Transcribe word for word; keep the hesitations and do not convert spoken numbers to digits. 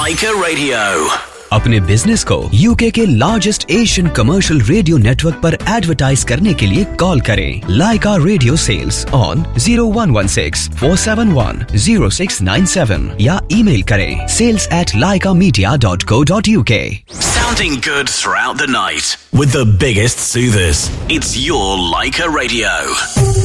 Laika Radio. अपने business को UK के largest Asian commercial radio network पर एडवर्टाइज करने के लिए कॉल करें लाइका radio sales on zero one one six four seven one zero six nine seven या ईमेल करें sales at laika media dot co dot uk. Sounding good throughout the night with the biggest soothers. It's your Laika Radio.